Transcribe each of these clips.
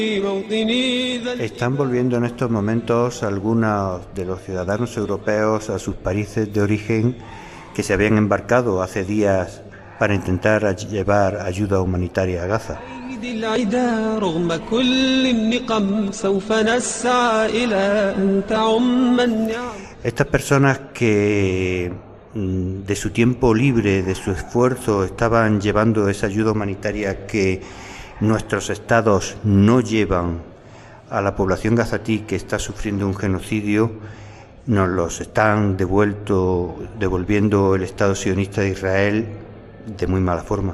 Están volviendo en estos momentos algunos de los ciudadanos europeos a sus países de origen que se habían embarcado hace días para intentar llevar ayuda humanitaria a Gaza. Estas personas que de su tiempo libre, de su esfuerzo, estaban llevando esa ayuda humanitaria que nuestros estados no llevan a la población gazatí que está sufriendo un genocidio, nos los están devolviendo el Estado sionista de Israel de muy mala forma.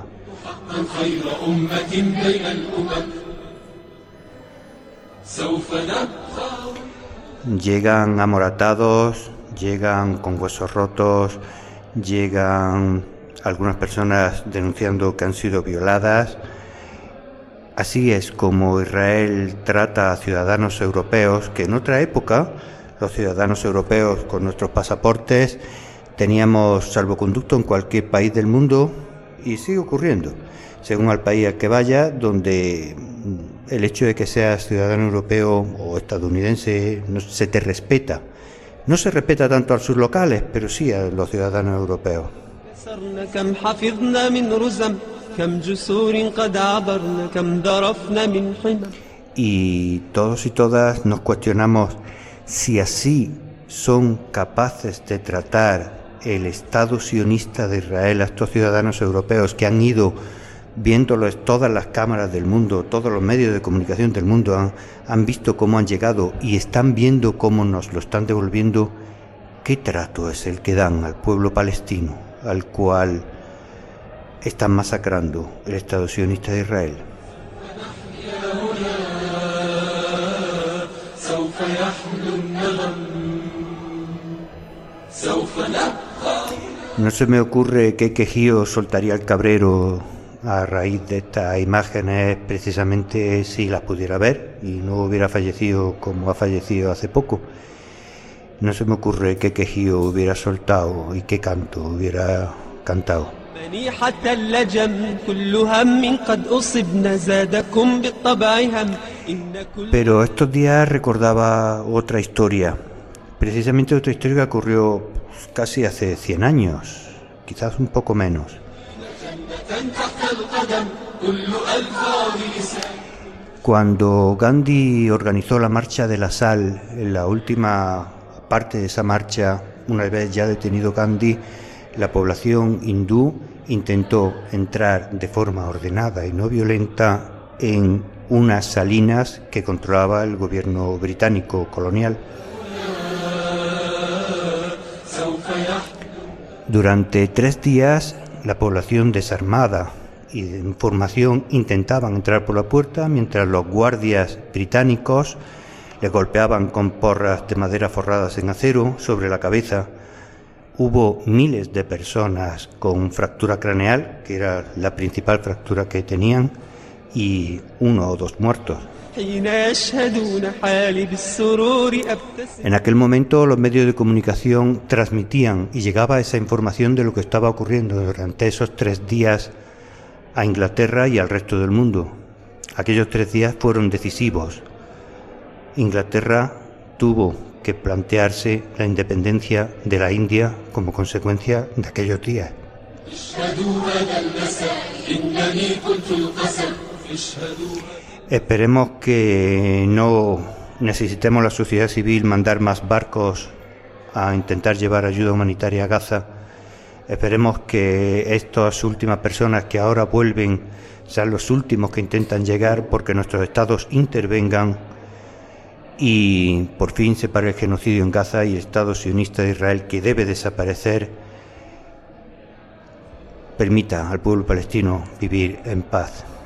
Llegan amoratados, llegan con huesos rotos, llegan algunas personas denunciando que han sido violadas. Así es como Israel trata a ciudadanos europeos, que en otra época los ciudadanos europeos con nuestros pasaportes teníamos salvoconducto en cualquier país del mundo, y sigue ocurriendo, según al país al que vaya, donde el hecho de que seas ciudadano europeo o estadounidense no se te respeta. No se respeta tanto a sus locales, pero sí a los ciudadanos europeos. Y todos y todas nos cuestionamos si así son capaces de tratar el Estado sionista de Israel a estos ciudadanos europeos que han ido viéndolo en todas las cámaras del mundo, todos los medios de comunicación del mundo han visto cómo han llegado y están viendo cómo nos lo están devolviendo. ¿Qué trato es el que dan al pueblo palestino, al cual están masacrando el Estado sionista de Israel? No se me ocurre qué quejío soltaría el cabrero a raíz de estas imágenes, precisamente si las pudiera ver y no hubiera fallecido como ha fallecido hace poco. No se me ocurre qué quejío hubiera soltado y qué canto hubiera cantado. Pero estos días recordaba otra historia, precisamente otra historia que ocurrió casi hace 100 años, quizás un poco menos. Cuando Gandhi organizó la Marcha de la Sal, en la última parte de esa marcha, una vez ya detenido Gandhi, la población hindú intentó entrar de forma ordenada y no violenta en unas salinas que controlaba el gobierno británico colonial. Durante 3 días, la población desarmada y en formación intentaban entrar por la puerta, mientras los guardias británicos les golpeaban con porras de madera forradas en acero sobre la cabeza. Hubo miles de personas con fractura craneal, que era la principal fractura que tenían, y 1 o 2 muertos. En aquel momento los medios de comunicación transmitían y llegaba esa información de lo que estaba ocurriendo durante esos 3 días a Inglaterra y al resto del mundo. Aquellos 3 días fueron decisivos. Inglaterra tuvo que plantearse la independencia de la India como consecuencia de aquellos días. Esperemos que no necesitemos la sociedad civil mandar más barcos a intentar llevar ayuda humanitaria a Gaza. Esperemos que estas últimas personas que ahora vuelven sean los últimos que intentan llegar, porque nuestros estados intervengan y por fin se pare el genocidio en Gaza y el Estado sionista de Israel, que debe desaparecer, permita al pueblo palestino vivir en paz.